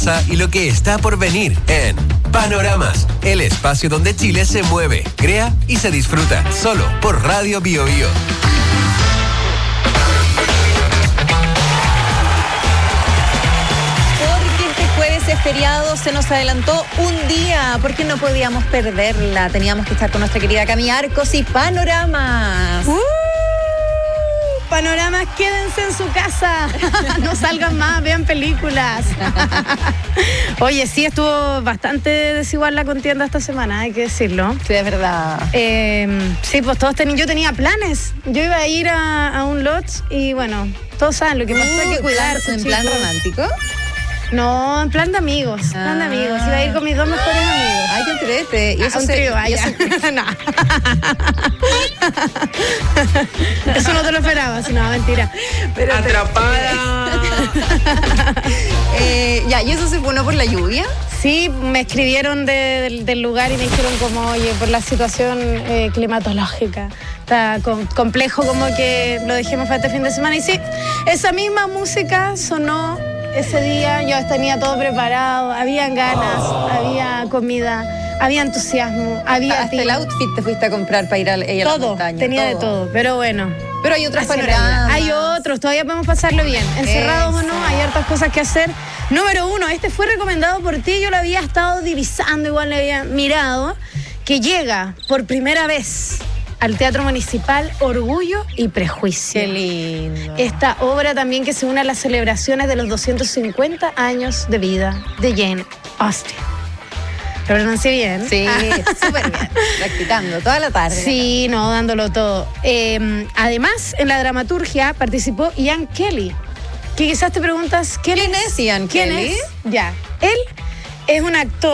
y lo que está por venir en Panoramas, el espacio donde Chile se mueve, crea y se disfruta, solo por Radio Bio Bio. Porque este jueves es feriado, se nos adelantó un día, porque no podíamos perderla. Teníamos que estar con nuestra querida Cami Arcos y Panoramas. Panoramas, quédense en su casa, no salgan más, vean películas. Oye, sí, estuvo bastante desigual la contienda esta semana, hay que decirlo. Sí, es verdad. Sí, pues todos yo tenía planes. Yo iba a ir a un lodge y bueno, todos saben lo que más hay que cuidarse. ¿En plan romántico? No, en plan de amigos, plan de amigos. Iba a ir con mis dos mejores amigos. Ay, qué entrete. Y eso un trío, no. Eso no te lo esperaba, sino mentira. Pero atrapada. Ya, ¿y eso se fue por la lluvia? Sí, me escribieron del lugar y me dijeron como, oye, por la situación climatológica, está complejo como que lo dejemos para este fin de semana. Y sí, esa misma música sonó ese día, yo tenía todo preparado, habían ganas, había comida, había entusiasmo, había hasta el outfit te fuiste a comprar para ir a la montaña. Tenía de todo, pero bueno. Pero hay otros panoramas. Hay otros, todavía podemos pasarlo bien. Encerrados o no, hay hartas cosas que hacer. Número 1, este fue recomendado por ti, yo lo había estado divisando, igual le había mirado, que llega por primera vez al Teatro Municipal Orgullo y Prejuicio. Qué lindo. Esta obra también que se une a las celebraciones de los 250 años de vida de Jane Austen. ¿Lo pronuncié bien? Sí, súper bien. Practicando toda la tarde. Sí, no, dándolo todo. Además, en la dramaturgia participó Ian Kelly. Que quizás te preguntas, ¿Quién es Ian Kelly? Ya, él es un actor